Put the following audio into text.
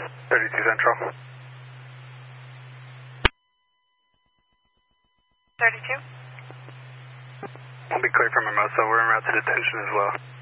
32 Central. 32? We'll be clear from Hermosa. We're en route to detention as well.